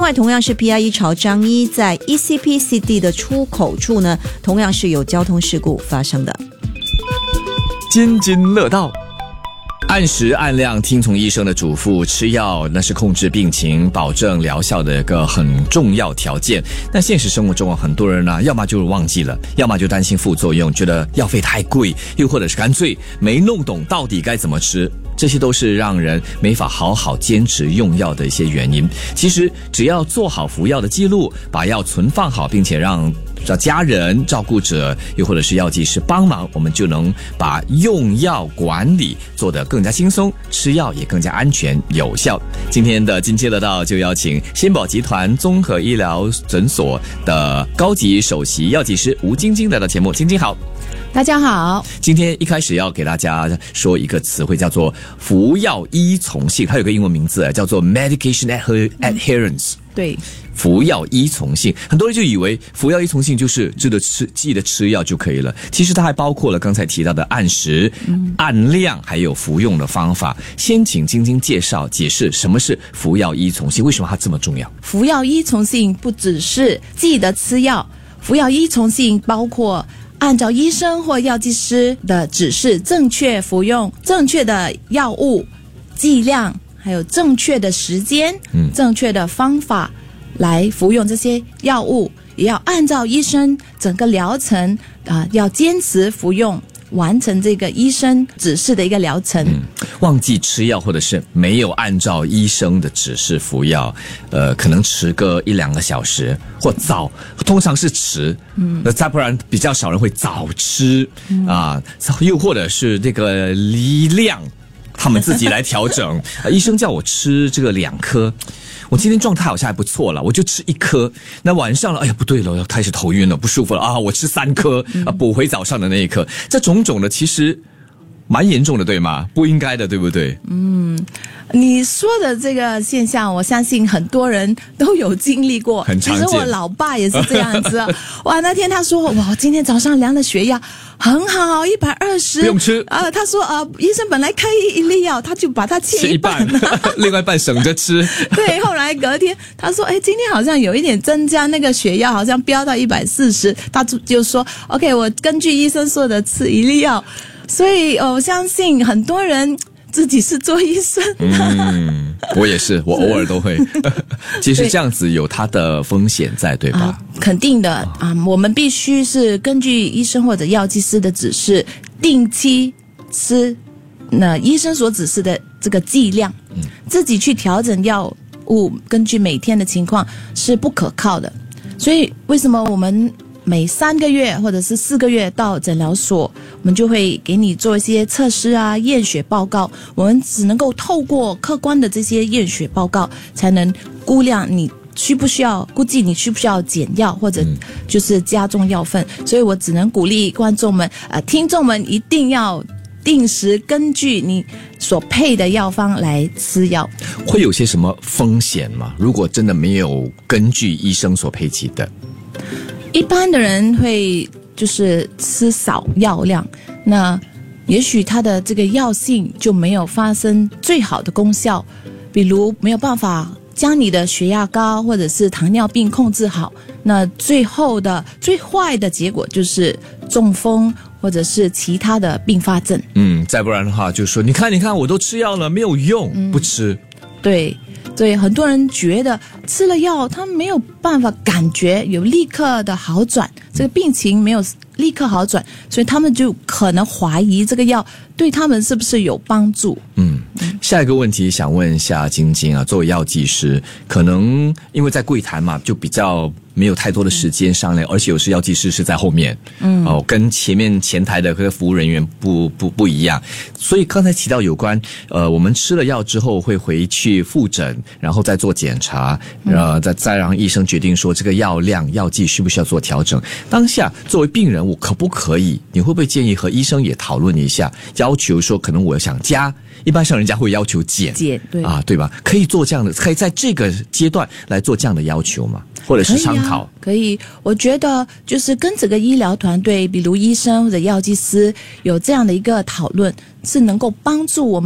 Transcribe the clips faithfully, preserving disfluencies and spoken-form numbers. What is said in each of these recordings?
外，同样是 P I E 潮彰一，在 E C P C D 的出口处呢，同样是有交通事故发生的。 津津乐道。按时按量听从医生的嘱咐吃药，那是控制病情、保证疗效的一个很重要条件。但现实生活中啊，很多人呢、啊，要么就是忘记了，要么就担心副作用，觉得药费太贵，又或者是干脆没弄懂到底该怎么吃。这些都是让人没法好好坚持用药的一些原因。其实只要做好服药的记录，把药存放好，并且让家人、照顾者又或者是药剂师帮忙，我们就能把用药管理做得更加轻松，吃药也更加安全有效。今天的津津乐道就邀请先宝集团综合医疗诊所的高级首席药剂师吴晶晶来到节目。晶晶好。 大家好， 今天一开始要给大家说一个词汇，叫做服药依从性，它有个英文名字叫做 medication adherence。 对， 服药依从性，很多人就以为服药依从性就是记得吃记得吃药就可以了，其实它还包括了刚才提到的按时、嗯、按量，还有服用的方法。先请晶晶介绍解释什么是服药依从性，为什么它这么重要？ 服药依从性不只是记得吃药，服药依从性包括按照医生或药剂师的指示正确服用正确的药物剂量，还有正确的时间、嗯、正确的方法来服用这些药物，也要按照医生整个疗程、呃、要坚持服用，完成这个医生指示的一个疗程、嗯、 忘记吃药或者是没有按照医生的指示服药，呃，可能迟个一两个小时或早，通常是迟，嗯，那再不然比较少人会早吃、嗯、啊，又或者是这个量他们自己来调整医生叫我吃这个两颗，我今天状态好像还不错了，我就吃一颗，那晚上了，哎呀不对了，要开始头晕了，不舒服了啊，我吃三颗啊，补回早上的那一颗，这种种的其实蛮严重的，对吗？不应该的，对不对？ 嗯，你说的这个现象，我相信很多人都有经历过。 很常见。 其实我老爸也是这样子。哇，那天他说，哇，今天早上量的血压很好，一百二十， 不用吃。 呃，他说，呃，医生本来开一粒药，他就把它切一半， 一半另外一半省着吃。 对，后来隔天他说，哎，今天好像有一点增加，那个血压好像飙到一百四十，他就就说 ，OK， 我根据医生说的吃一粒药。所以、哦、我相信很多人自己是做医生的。 嗯，我也是，我偶尔都会。其实这样子有它的风险在，对吧？ 啊、肯定的啊、嗯，我们必须是根据医生或者药剂师的指示，定期吃那医生所指示的这个剂量，嗯、自己去调整药物，根据每天的情况是不可靠的。所以为什么我们每三个月或者是四个月到诊疗所，我们就会给你做一些测试啊、验血报告。我们只能够透过客观的这些验血报告，才能估量你需不需要，估计你需不需要减药或者就是加重药分。所以我只能鼓励观众们、呃，听众们一定要定时根据你所配的药方来吃药。 会有些什么风险吗？如果真的没有根据医生所配给的？ 一般的人会就是吃少药量，那也许它的这个药性就没有发生最好的功效，比如没有办法将你的血压高或者是糖尿病控制好，那最后的最坏的结果就是中风或者是其他的并发症。 嗯，再不然的话就说你看你看我都吃药了没有用、嗯、不吃。 对，所以很多人觉得吃了药他没有办法感觉有立刻的好转，这个病情没有立刻好转，所以他们就可能怀疑这个药对他们是不是有帮助。 嗯，下一个问题想问一下晶晶啊，作为药剂师，可能因为在柜台嘛，就比较没有太多的时间商量，而且有时药剂师是在后面，嗯，哦，跟前面前台的服务人员不不不一样，所以刚才提到有关，呃，我们吃了药之后会回去复诊，然后再做检查，呃，再再让医生决定说这个药量、药剂需不需要做调整。当下作为病人，我可不可以？你会不会建议和医生也讨论一下，要求说可能我想加？一般上人家会要求减， 减对啊，对吧？可以做这样的，可以在这个阶段来做这样的要求吗？或者是参考？ 可以啊，可以。我觉得就是跟整个医疗团队，比如医生或者药剂师有这样的一个讨论，是能够帮助我们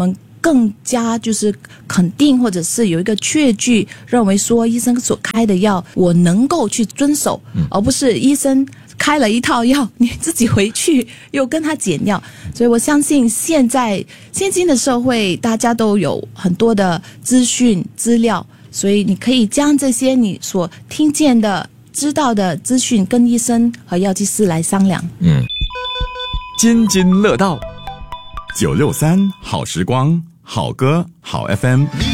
更加就是肯定，或者是有一个确据，认为说医生所开的药我能够去遵守，嗯、而不是医生开了一套药，你自己回去又跟他减药。所以我相信现在现今的社会，大家都有很多的资讯资料，所以你可以将这些你所听见的、知道的资讯跟医生和药剂师来商量。 嗯， 津津乐道，九六三好时光，好歌好 F M。